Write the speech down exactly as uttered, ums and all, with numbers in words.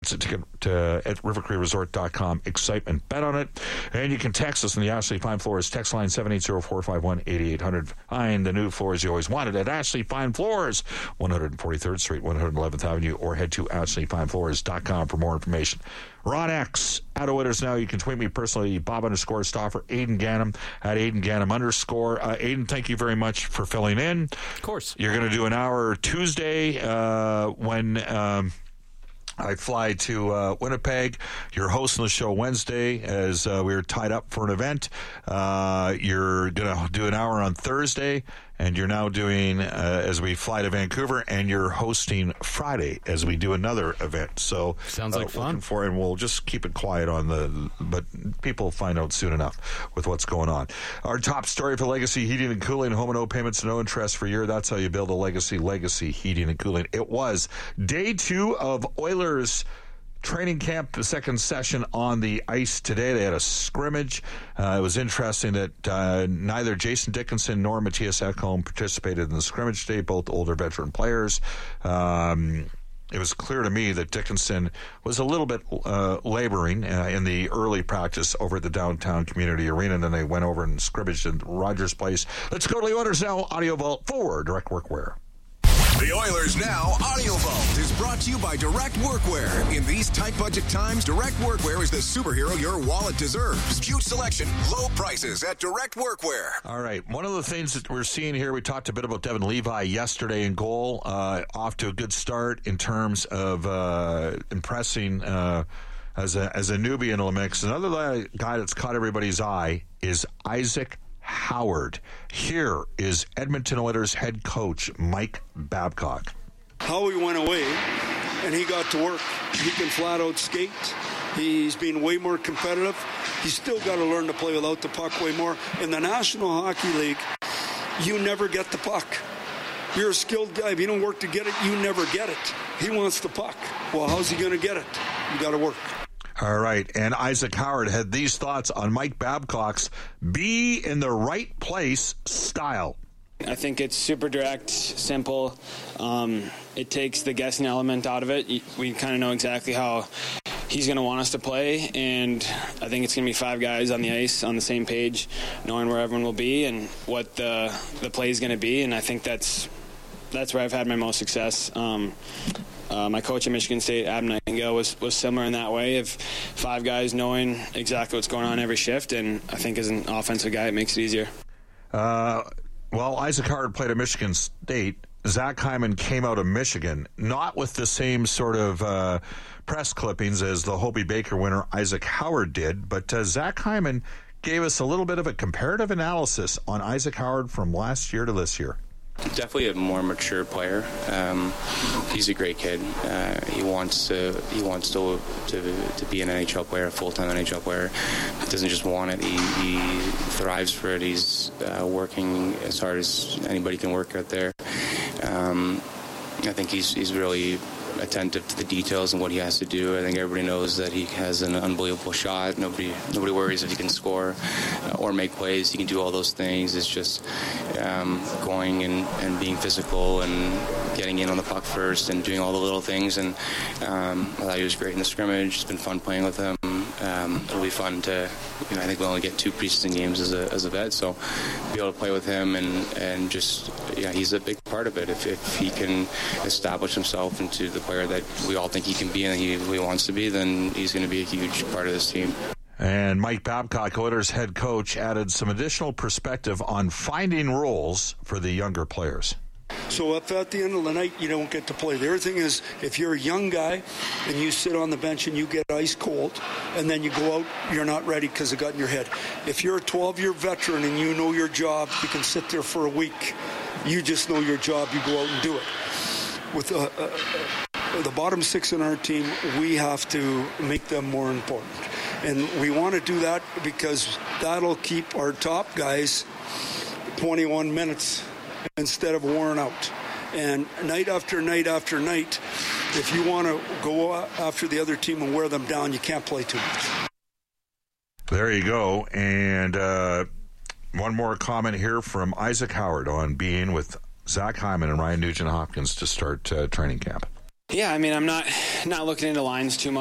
It's a ticket to, at river cree resort dot com. Excitement, bet on it. And you can text us on the Ashley Fine Floors text line seven eight zero, four five one, eight eight hundred. Find the new floors you always wanted at Ashley Fine Floors, one forty-third Street, one eleventh Avenue, or head to ashley fine floors dot com for more information. Ron X, at Oilers Now. You can tweet me personally, Bob underscore Stauffer, Aidan Gannam, at Aidan Gannam underscore. Uh, Aidan, thank you very much for filling in. Of course. You're going to do an hour Tuesday uh, when... Um, I fly to uh, Winnipeg. You're hosting the show Wednesday as uh, we were tied up for an event. Uh, you're going to do an hour on Thursday, and you're now doing, uh, as we fly to Vancouver, and you're hosting Friday as we do another event. So sounds like uh, fun. For, and we'll just keep it quiet on the, but people will find out soon enough with what's going on. Our top story for Legacy Heating and Cooling, home and no payments, no interest for a year. That's how you build a legacy. Legacy Heating and Cooling. It was day two of Oilers training camp, the second session on the ice today. They had a scrimmage. Uh, it was interesting that uh, neither Jason Dickinson nor Matthias Ekholm participated in the scrimmage today, both older veteran players. Um, it was clear to me that Dickinson was a little bit uh, laboring uh, in the early practice over at the downtown community arena, and then they went over and scrimmaged in Rogers Place. Let's go to the Oilers Now Audio Vault for Direct Workwear. The Oilers Now Audio Vault is brought to you by Direct Workwear. In these tight budget times, Direct Workwear is the superhero your wallet deserves. Huge selection, low prices at Direct Workwear. All right. One of the things that we're seeing here, we talked a bit about Devin Levi yesterday in goal. Uh, off to a good start in terms of uh, impressing uh, as a as a newbie into the mix. Another guy that's caught everybody's eye is Isaac Howard. Here is Edmonton Oilers head coach Mike Babcock. Howie went away and he got to work. He can flat out skate. He's been way more competitive. He's still got to learn to play without the puck way more. In the National Hockey League, you never get the puck. You're a skilled guy. If you don't work to get it, you never get it. He wants the puck. Well, how's he going to get it? You got to work. All right, and Isaac Howard had these thoughts on Mike Babcock's be in the right place style. I think it's super direct, simple. Um, it takes the guessing element out of it. We kind of know exactly how he's going to want us to play, and I think it's going to be five guys on the ice on the same page, knowing where everyone will be and what the the play is going to be, and I think that's that's where I've had my most success. Um, Uh, my coach at Michigan State, Ab Nightingale, was, was similar in that way of five guys knowing exactly what's going on every shift, and I think as an offensive guy, it makes it easier. Uh, well, Isaac Howard played at Michigan State. Zach Hyman came out of Michigan, not with the same sort of uh, press clippings as the Hobey Baker winner Isaac Howard did, but uh, Zach Hyman gave us a little bit of a comparative analysis on Isaac Howard from last year to this year. Definitely a more mature player. Um, he's a great kid. Uh, he wants to. He wants to, to to be an N H L player, a full-time N H L player. He doesn't just want it. He, he thrives for it. He's uh, working as hard as anybody can work out there. Um, I think he's he's really attentive to the details and what he has to do. I think everybody knows that he has an unbelievable shot. Nobody nobody worries if he can score uh, or make plays. He can do all those things. It's just um, going and, and being physical and getting in on the puck first and doing all the little things. And um, I thought he was great in the scrimmage. It's been fun playing with him. Um, it'll be fun to, you know, I think we only get two preseason games as a as a vet, so be able to play with him and, and just, yeah, he's a big part of it. If, if he can establish himself into the player that we all think he can be and he, he wants to be, then he's going to be a huge part of this team. And Mike Babcock, Oilers head coach, added some additional perspective on finding roles for the younger players. So if at the end of the night you don't get to play, the other thing is if you're a young guy and you sit on the bench and you get ice cold and then you go out, you're not ready because it got in your head. If you're a twelve-year veteran and you know your job, you can sit there for a week. You just know your job, you go out and do it. With uh, uh, the bottom six in our team, we have to make them more important. And we want to do that because that'll keep our top guys twenty-one minutes instead of worn out. And night after night after night, if you want to go after the other team and wear them down, you can't play too much. There you go. And uh, one more comment here from Isaac Howard on being with Zach Hyman and Ryan Nugent-Hopkins to start uh, training camp. Yeah, I mean, I'm not not looking into lines too much.